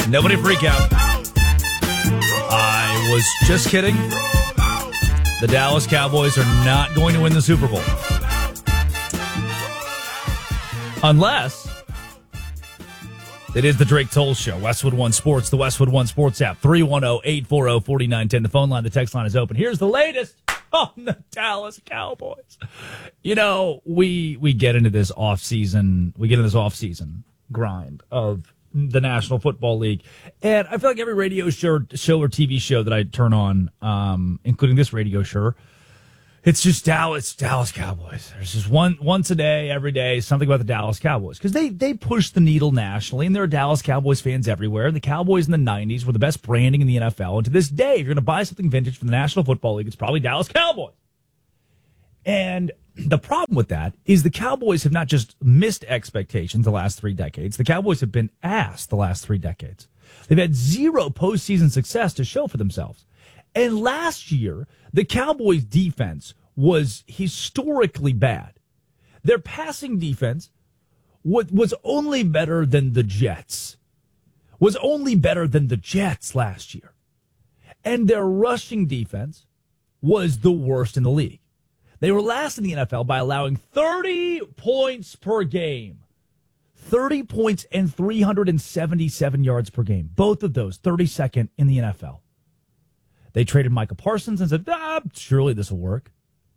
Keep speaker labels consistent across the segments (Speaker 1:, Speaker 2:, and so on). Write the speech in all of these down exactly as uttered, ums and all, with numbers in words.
Speaker 1: Nobody freak out. I was just kidding. The Dallas Cowboys are not going to win the Super Bowl. Unless it is the Drake Toll Show. Westwood One Sports, the Westwood One Sports app. three one zero, eight four zero, four nine one zero. The phone line, the text line is open. Here's the latest on the Dallas Cowboys. You know, we we get into this off-season, we get into this off-season grind of the National Football League. And I feel like every radio show, show or T V show that I turn on, um, including this radio show, it's just Dallas, Dallas Cowboys. There's just one once a day, every day, something about the Dallas Cowboys. Because they, they push the needle nationally, and there are Dallas Cowboys fans everywhere. And the Cowboys in the nineties were the best branding in the N F L. And to this day, if you're going to buy something vintage from the National Football League, it's probably Dallas Cowboys. And the problem with that is the Cowboys have not just missed expectations the last three decades. The Cowboys have been asked the last three decades. They've had zero postseason success to show for themselves. And last year, the Cowboys' defense was historically bad. Their passing defense was, was only better than the Jets. Was only better than the Jets last year. And their rushing defense was the worst in the league. They were last in the N F L by allowing thirty points per game. thirty points and three hundred seventy-seven yards per game. Both of those, thirty-second in the N F L. They traded Micah Parsons and said, ah, surely this will work.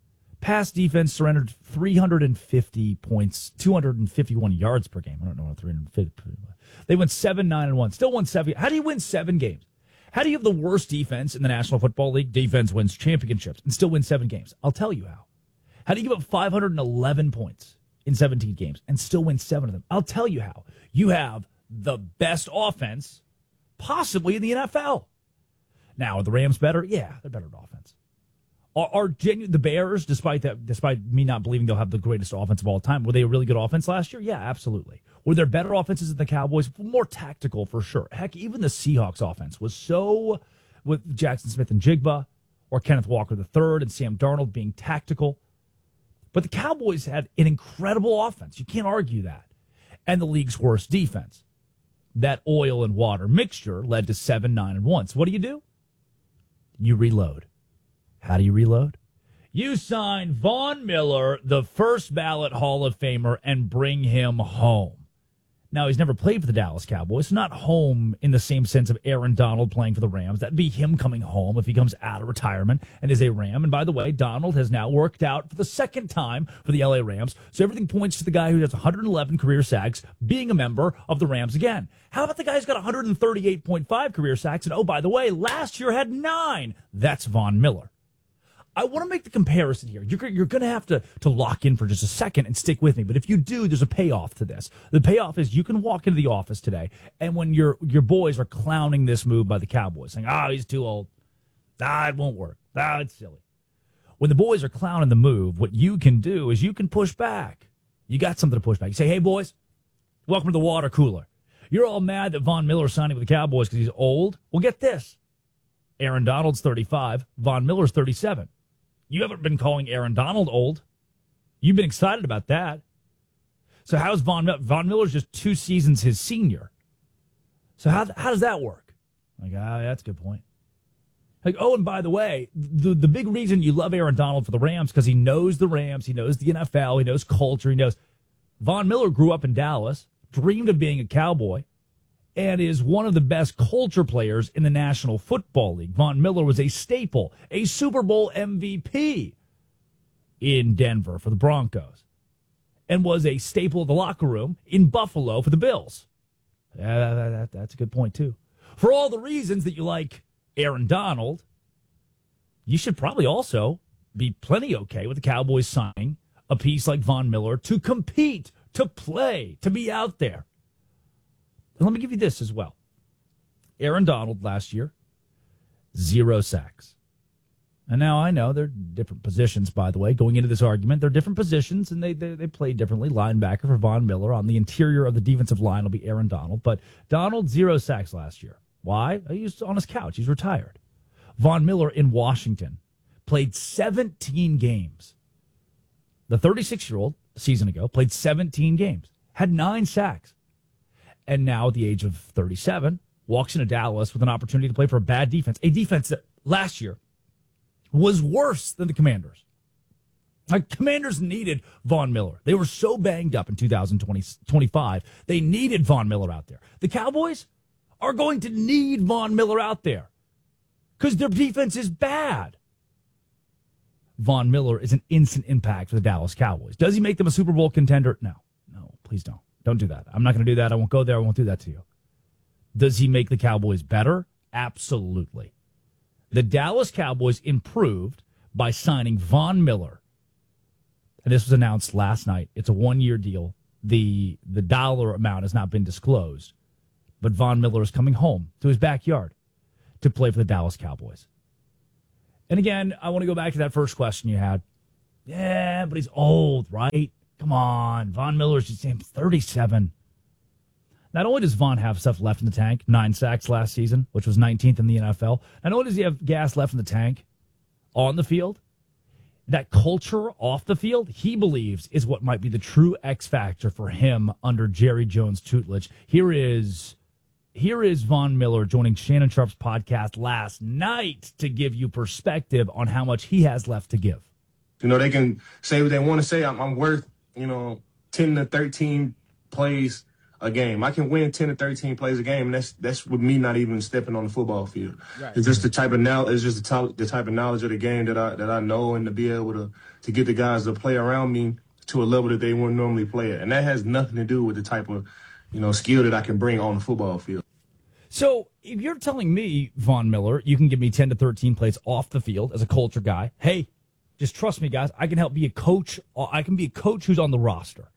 Speaker 1: Pass defense surrendered three hundred fifty points, two hundred fifty-one yards per game. I don't know what three hundred fifty. They went seven, nine, and one. Still won seven. How do you win seven games? How do you have the worst defense in the National Football League? Defense wins championships and still win seven games. I'll tell you how. How do you give up five hundred eleven points in seventeen games and still win seven of them? I'll tell you how. You have the best offense possibly in the N F L. Now, are the Rams better? Yeah, they're better at offense. Are, are genu- the Bears, despite that, despite me not believing they'll have the greatest offense of all time, were they a really good offense last year? Yeah, absolutely. Were there better offenses than the Cowboys? More tactical for sure. Heck, even the Seahawks offense was so, with Jackson Smith and Jigba, or Kenneth Walker the third and Sam Darnold being tactical. But the Cowboys had an incredible offense. You can't argue that. And the league's worst defense. That oil and water mixture led to seven, nine, and one. So what do you do? You reload. How do you reload? You sign Von Miller, the first ballot Hall of Famer, and bring him home. Now, he's never played for the Dallas Cowboys. Not home in the same sense of Aaron Donald playing for the Rams. That'd be him coming home if he comes out of retirement and is a Ram. And by the way, Donald has now worked out for the second time for the L A Rams. So everything points to the guy who has one hundred eleven career sacks being a member of the Rams again. How about the guy who's got one hundred thirty-eight point five career sacks? And oh, by the way, last year had nine. That's Von Miller. I want to make the comparison here. You're, you're going to have to to lock in for just a second and stick with me. But if you do, there's a payoff to this. The payoff is you can walk into the office today, and when your your boys are clowning this move by the Cowboys, saying, ah, oh, he's too old. Ah, it won't work. Ah, it's silly. When the boys are clowning the move, what you can do is you can push back. You got something to push back. You say, hey, boys, welcome to the water cooler. You're all mad that Von Miller's signing with the Cowboys because he's old? Well, get this. Aaron Donald's thirty-five. Von Miller's thirty-seven. You haven't been calling Aaron Donald old. You've been excited about that. So how's Von Miller? Von Miller's just two seasons his senior. So how how does that work? Like, ah, that's a good point. Like, oh, and by the way, the, the big reason you love Aaron Donald for the Rams because he knows the Rams, he knows the N F L, he knows culture, he knows. Von Miller grew up in Dallas, dreamed of being a Cowboy, and is one of the best culture players in the National Football League. Von Miller was a staple, a Super Bowl M V P in Denver for the Broncos, and was a staple of the locker room in Buffalo for the Bills. Yeah, that, that, that's a good point, too. For all the reasons that you like Aaron Donald, you should probably also be plenty okay with the Cowboys signing a piece like Von Miller to compete, to play, to be out there. And let me give you this as well. Aaron Donald last year, zero sacks. And now I know they're different positions, by the way. Going into this argument, they're different positions, and they, they, they play differently. Linebacker for Von Miller. On the interior of the defensive line will be Aaron Donald. But Donald, zero sacks last year. Why? He was on his couch. He's retired. Von Miller in Washington played seventeen games. The thirty-six-year-old, a season ago, played seventeen games. Had nine sacks. And now at the age of thirty-seven, walks into Dallas with an opportunity to play for a bad defense, a defense that last year was worse than the Commanders. Like, Commanders needed Von Miller. They were so banged up in two thousand twenty, twenty-five. They needed Von Miller out there. The Cowboys are going to need Von Miller out there because their defense is bad. Von Miller is an instant impact for the Dallas Cowboys. Does he make them a Super Bowl contender? No. No, please don't. Don't do that. I'm not going to do that. I won't go there. I won't do that to you. Does he make the Cowboys better? Absolutely. The Dallas Cowboys improved by signing Von Miller. And this was announced last night. It's a one-year deal. The the dollar amount has not been disclosed. But Von Miller is coming home to his backyard to play for the Dallas Cowboys. And again, I want to go back to that first question you had. Yeah, but he's old, right? Come on. Von Miller's just thirty-seven. Not only does Von have stuff left in the tank, nine sacks last season, which was nineteenth in the N F L, not only does he have gas left in the tank on the field, that culture off the field, he believes is what might be the true X factor for him under Jerry Jones' tutelage. Here is here is Von Miller joining Shannon Sharp's podcast last night to give you perspective on how much he has left to give.
Speaker 2: You know, they can say what they want to say. I'm, I'm worth, you know, ten to thirteen plays a game. I can win ten to thirteen plays a game, and that's that's with me not even stepping on the football field. Right. It's just the type of now. It's just the type, the type of knowledge of the game that I that I know, and to be able to to get the guys to play around me to a level that they wouldn't normally play at, and that has nothing to do with the type of, you know, skill that I can bring on the football field.
Speaker 1: So if you're telling me, Von Miller, you can give me ten to thirteen plays off the field as a culture guy, hey, just trust me, guys. I can help be a coach. I can be a coach who's on the roster.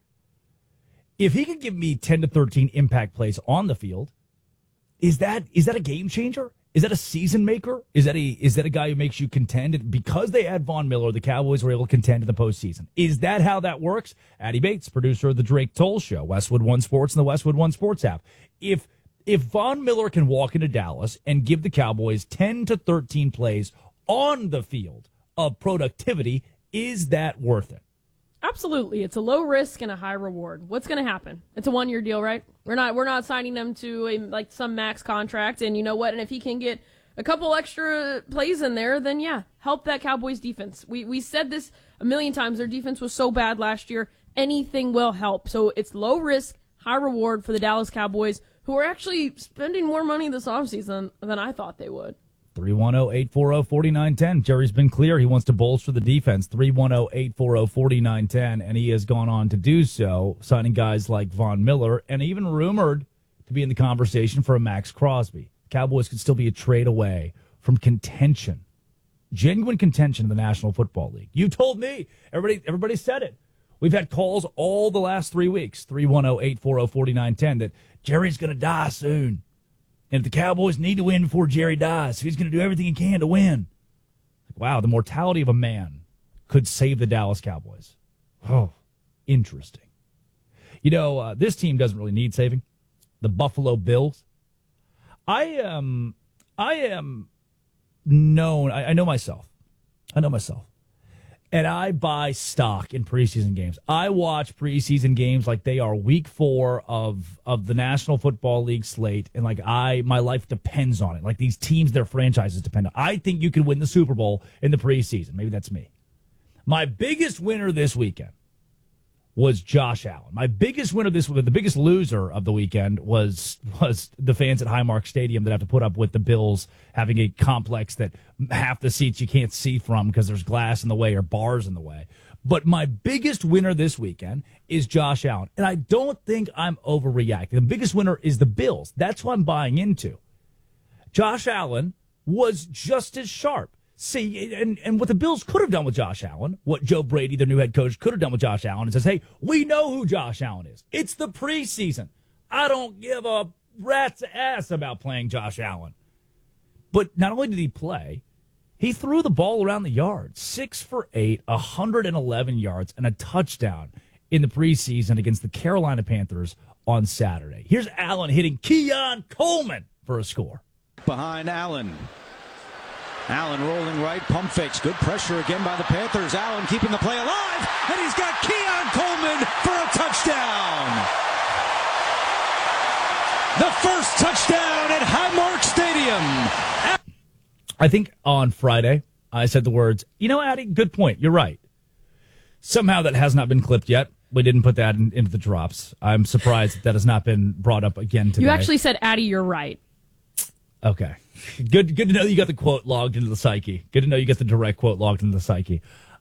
Speaker 1: If he can give me ten to thirteen impact plays on the field, is that is that a game changer? Is that a season maker? Is that a is that a guy who makes you contend? Because they had Von Miller, the Cowboys were able to contend in the postseason. Is that how that works? Addie Bates, producer of the Drake Toll Show, Westwood One Sports and the Westwood One Sports app. If if Von Miller can walk into Dallas and give the Cowboys ten to thirteen plays on the field of productivity, is that worth it?
Speaker 3: Absolutely. It's a low risk and a high reward. What's going to happen? It's a one-year deal, right? We're not we're not signing them to a, like some max contract. And you know what? And if he can get a couple extra plays in there, then yeah, help that Cowboys defense. We we said this a million times. Their defense was so bad last year. Anything will help. So it's low risk, high reward for the Dallas Cowboys, who are actually spending more money this offseason than I thought they would.
Speaker 1: three one zero, eight four zero, four nine one zero. Jerry's been clear. He wants to bolster the defense. three one zero, eight four zero, four nine one zero. And he has gone on to do so, signing guys like Von Miller and even rumored to be in the conversation for a Max Crosby. Cowboys could still be a trade away from contention, genuine contention in the National Football League. You told me. Everybody, everybody said it. We've had calls all the last three weeks, three one zero, eight four zero, four nine one zero, that Jerry's going to die soon. And if the Cowboys need to win before Jerry dies, he's going to do everything he can to win. Wow, the mortality of a man could save the Dallas Cowboys. Oh, interesting. You know, uh, this team doesn't really need saving. The Buffalo Bills. I am, I am known, I, I know myself. I know myself. And I buy stock in preseason games. I watch preseason games like they are week four of of the National Football League slate, and like I, my life depends on it. Like these teams, their franchises depend on. I think you can win the Super Bowl in the preseason. Maybe that's me. My biggest winner this weekend was Josh Allen. My biggest winner this week, the biggest loser of the weekend was was the fans at Highmark Stadium that have to put up with the Bills having a complex that half the seats you can't see from because there's glass in the way or bars in the way. But my biggest winner this weekend is Josh Allen. And I don't think I'm overreacting. The biggest winner is the Bills. That's what I'm buying into. Josh Allen was just as sharp. See, and, and what the Bills could have done with Josh Allen, what Joe Brady, their new head coach, could have done with Josh Allen, is says, hey, we know who Josh Allen is. It's the preseason. I don't give a rat's ass about playing Josh Allen. But not only did he play, he threw the ball around the yard. Six for eight, one hundred eleven yards, and a touchdown in the preseason against the Carolina Panthers on Saturday. Here's Allen hitting Keon Coleman for a score.
Speaker 4: Behind Allen. Allen rolling right, pump fakes. Good pressure again by the Panthers. Allen keeping the play alive, and he's got Keon Coleman for a touchdown. The first touchdown at Highmark
Speaker 1: I think on Friday, I said the words, you know, Addy, good point. You're right. Somehow that has not been clipped yet. We didn't put that in, into the drops. I'm surprised that, that has not been brought up again today.
Speaker 3: You actually said, Addy, you're right.
Speaker 1: Okay. Good Good to know you got the quote logged into the psyche. Good to know you got the direct quote logged into the psyche.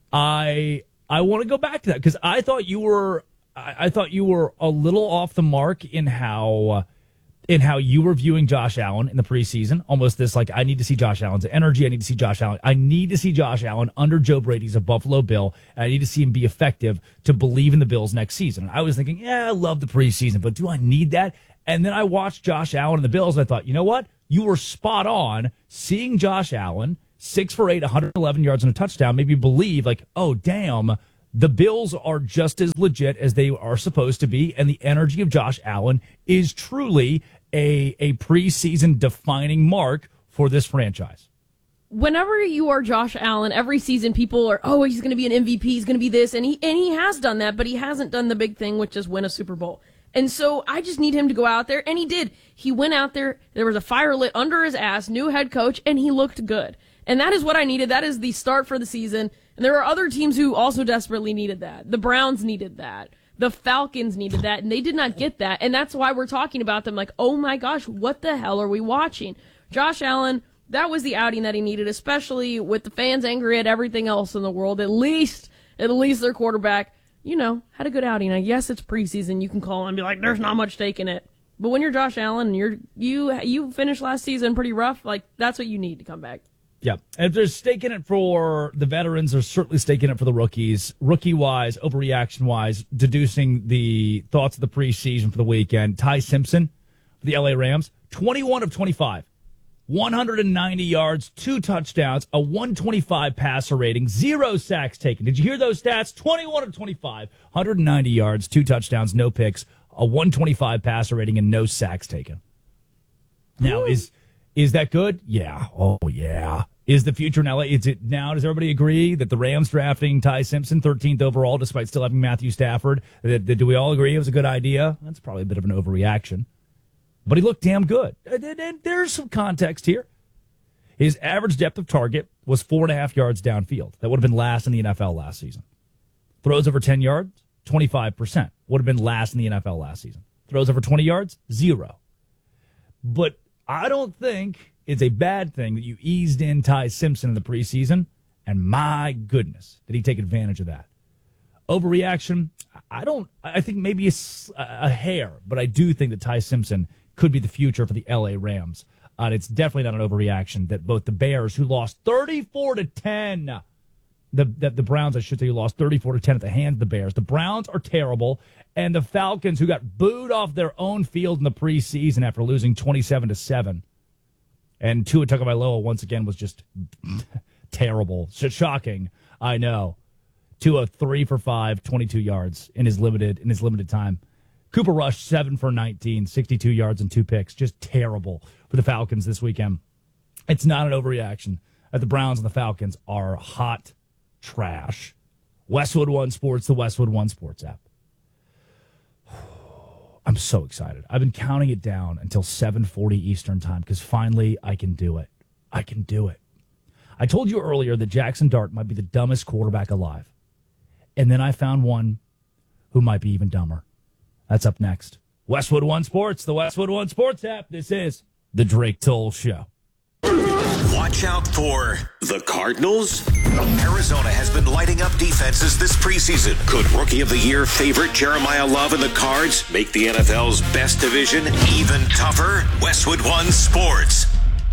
Speaker 1: I I want to go back to that because I thought you were I, I thought you were a little off the mark in how in how you were viewing Josh Allen in the preseason. Almost this like, I need to see Josh Allen's energy. I need to see Josh Allen. I need to see Josh Allen under Joe Brady's a Buffalo Bill. And I need to see him be effective to believe in the Bills next season. And I was thinking, yeah, I love the preseason, but do I need that? And then I watched Josh Allen and the Bills, and I thought, you know what? You were spot on seeing Josh Allen, six for eight, one hundred eleven yards and a touchdown, made me believe, like, oh, damn, the Bills are just as legit as they are supposed to be, and the energy of Josh Allen is truly a, a preseason defining mark for this franchise.
Speaker 3: Whenever you are Josh Allen, every season people are, oh, he's going to be an M V P, he's going to be this, and he and he has done that, but he hasn't done the big thing, which is win a Super Bowl. And so I just need him to go out there, and he did. He went out there, there was a fire lit under his ass, new head coach, and he looked good. And that is what I needed. That is the start for the season. And there are other teams who also desperately needed that. The Browns needed that. The Falcons needed that, and they did not get that. And that's why we're talking about them like, oh my gosh, what the hell are we watching? Josh Allen, that was the outing that he needed, especially with the fans angry at everything else in the world. At least, at least their quarterback, you know, had a good outing. I guess it's preseason. You can call and be like, there's not much stake in it. But when you're Josh Allen and you're you you finished last season pretty rough, like that's what you need to come back.
Speaker 1: Yeah, and if there's stake in it for the veterans, there's certainly stake in it for the rookies. Rookie-wise, overreaction-wise, deducing the thoughts of the preseason for the weekend. Ty Simpson for the L A Rams, twenty-one of twenty-five, one hundred ninety yards, two touchdowns, a one twenty-five passer rating, zero sacks taken. Did you hear those stats? twenty-one of twenty-five, one hundred ninety yards, two touchdowns, no picks, a one twenty-five passer rating, and no sacks taken. Now, is is that good? Yeah. Oh, yeah. Is the future in L A? Is it now? Does everybody agree that the Rams drafting Ty Simpson thirteenth overall, despite still having Matthew Stafford, that, that, do we all agree it was a good idea? That's probably a bit of an overreaction. But he looked damn good. And there's some context here. His average depth of target was four and a half yards downfield. That would have been last in the N F L last season. Throws over ten yards, twenty-five percent. Would have been last in the N F L last season. Throws over twenty yards, zero. But I don't think it's a bad thing that you eased in Ty Simpson in the preseason, and my goodness, did he take advantage of that. Overreaction, I don't, I think maybe a, a hair, but I do think that Ty Simpson could be the future for the L A Rams. Uh, and it's definitely not an overreaction that both the Bears, who lost thirty-four to ten, the, the, the Browns, I should say, who lost thirty-four to ten at the hands of the Bears. The Browns are terrible, and the Falcons, who got booed off their own field in the preseason after losing twenty-seven to seven. And Tua Tagovailoa, once again, was just terrible. Shocking, I know. Tua, three for five, twenty-two yards in his limited in his limited time. Cooper Rush, seven for nineteen, sixty-two yards and two picks. Just terrible for the Falcons this weekend. It's not an overreaction. Uh, the Browns and the Falcons are hot trash. Westwood One Sports, the Westwood One Sports app. I'm so excited. I've been counting it down until seven forty Eastern time because finally I can do it. I can do it. I told you earlier that Jackson Dart might be the dumbest quarterback alive. And then I found one who might be even dumber. That's up next. Westwood One Sports, the Westwood One Sports app. This is the Drake Toll Show.
Speaker 5: Watch out for the Cardinals. Arizona has been lighting up defenses this preseason. Could Rookie of the Year favorite Jeremiah Love and the Cards make the N F L's best division even tougher? Westwood One Sports.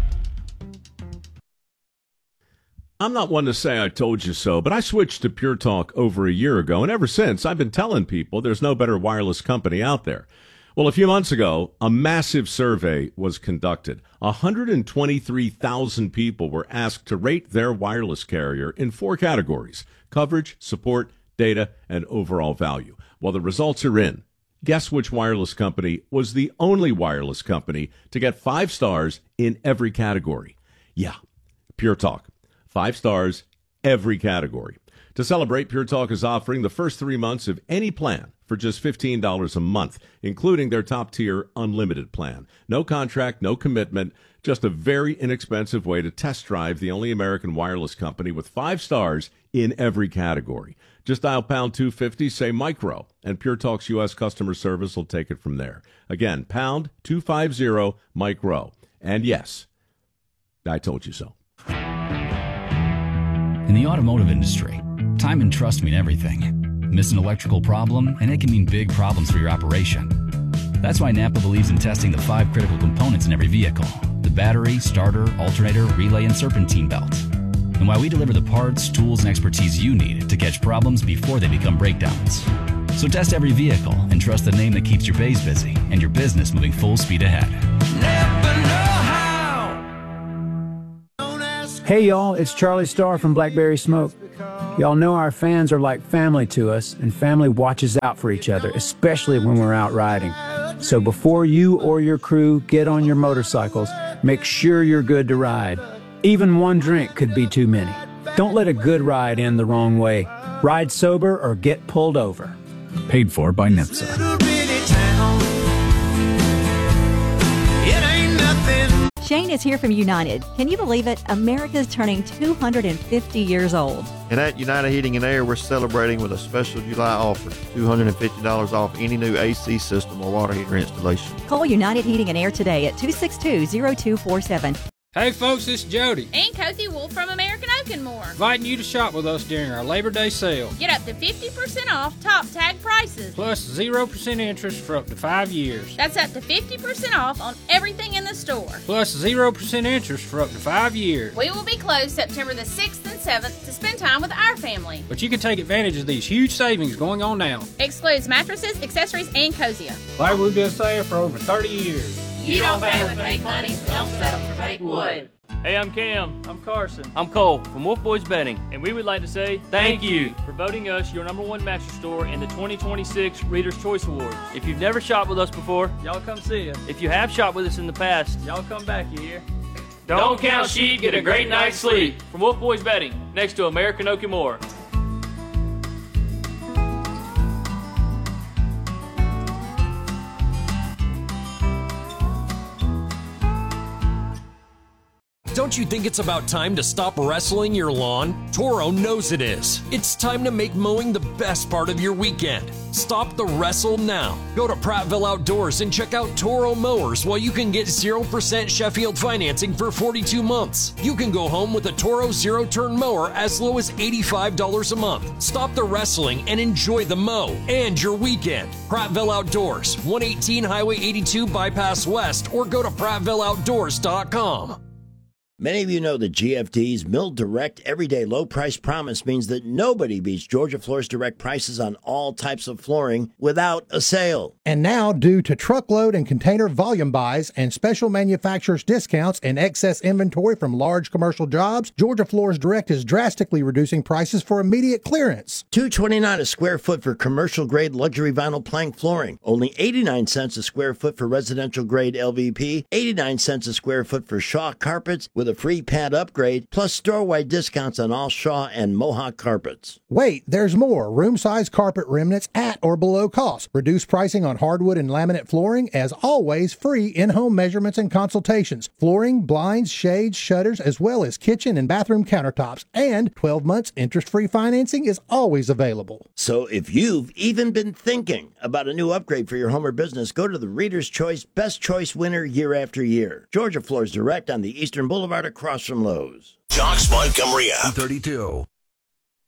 Speaker 6: I'm not one to say I told you so, but I switched to Pure Talk over a year ago, and ever since I've been telling people there's no better wireless company out there. Well, a few months ago, a massive survey was conducted. one hundred twenty-three thousand people were asked to rate their wireless carrier in four categories: coverage, support, data, and overall value. Well, the results are in. Guess which wireless company was the only wireless company to get five stars in every category? Yeah, Pure Talk. Five stars, every category. To celebrate, Pure Talk is offering the first three months of any plan for just fifteen dollars a month, including their top-tier unlimited plan. No contract, no commitment, just a very inexpensive way to test drive the only American wireless company with five stars in every category. Just dial pound two fifty, say micro, and Pure Talk's U S customer service will take it from there. Again, pound two fifty, micro. And yes, I told you so.
Speaker 7: In the automotive industry, time and trust mean everything. Miss an electrical problem, and it can mean big problems for your operation. That's why Napa believes in testing the five critical components in every vehicle: the battery, starter, alternator, relay, and serpentine belt. And why we deliver the parts, tools, and expertise you need to catch problems before they become breakdowns. So test every vehicle and trust the name that keeps your bays busy and your business moving full speed ahead.
Speaker 8: Never know how. Hey y'all, it's Charlie Starr from Blackberry Smoke. Y'all know our fans are like family to us, and family watches out for each other, especially when we're out riding. So before you or your crew get on your motorcycles, make sure you're good to ride. Even one drink could be too many. Don't let a good ride end the wrong way. Ride sober or get pulled over.
Speaker 7: Paid for by NHTSA.
Speaker 9: Shane is here from United. Can you believe it? America's turning two hundred fifty years old.
Speaker 10: And at United Heating and Air, we're celebrating with a special July offer, two hundred fifty dollars off any new A C system or water heater installation.
Speaker 9: Call United Heating and Air today at two six two, zero two four seven.
Speaker 11: Hey folks, it's Jody
Speaker 12: and Cozy Wolf from American Oak and More,
Speaker 11: inviting you to shop with us during our Labor Day sale.
Speaker 12: Get up to fifty percent off top tag prices,
Speaker 11: plus zero percent interest for up to five years.
Speaker 12: That's up to fifty percent off on everything in the store,
Speaker 11: plus zero percent interest for up to five years.
Speaker 12: We will be closed September the sixth and seventh to spend time with our family,
Speaker 11: but you can take advantage of these huge savings going on now.
Speaker 12: Excludes mattresses, accessories, and Cozier.
Speaker 11: Like we've been saying for over thirty years.
Speaker 12: You don't pay with fake money, so don't settle for fake wood.
Speaker 13: Hey, I'm Cam.
Speaker 11: I'm Carson.
Speaker 13: I'm Cole from Wolf Boys Bedding, and we would like to say thank you for voting us your number one mattress store in the twenty twenty-six Reader's Choice Awards. If you've never shopped with us before,
Speaker 11: y'all come see us.
Speaker 13: If you have shopped with us in the past,
Speaker 11: y'all come back, you hear?
Speaker 13: Don't, Don't count sheep, get a great night's sleep. From Wolf Boys Bedding, next to American Oak and More.
Speaker 14: Don't you think it's about time to stop wrestling your lawn? Toro knows it is. It's time to make mowing the best part of your weekend. Stop the wrestle now. Go to Prattville Outdoors and check out Toro Mowers while you can get zero percent Sheffield financing for forty-two months. You can go home with a Toro zero-turn mower as low as eighty-five dollars a month. Stop the wrestling and enjoy the mow and your weekend. Prattville Outdoors, one eighteen Highway eighty-two Bypass West, or go to prattville outdoors dot com.
Speaker 15: Many of you know that G F D's Mill Direct Everyday Low Price Promise means that nobody beats Georgia Floor's direct prices on all types of flooring without a sale.
Speaker 16: And now, due to truckload and container volume buys and special manufacturers' discounts and excess inventory from large commercial jobs, Georgia Floors Direct is drastically reducing prices for immediate clearance.
Speaker 15: two dollars and twenty-nine cents a square foot for commercial-grade luxury vinyl plank flooring. Only eighty-nine cents a square foot for residential-grade L V P. eighty-nine cents a square foot for Shaw carpets with a free pad upgrade, plus store-wide discounts on all Shaw and Mohawk carpets.
Speaker 16: Wait, there's more. Room-size carpet remnants at or below cost. Reduced pricing on hardwood and laminate flooring. As always, free in-home measurements and consultations. Flooring, blinds, shades, shutters, as well as kitchen and bathroom countertops. And twelve months interest-free financing is always available.
Speaker 15: So if you've even been thinking about a new upgrade for your home or business, go to the Reader's Choice Best Choice winner year after year. Georgia Floors Direct on the Eastern Boulevard across from Lowe's.
Speaker 5: Jocks Montgomery app.
Speaker 17: thirty-two.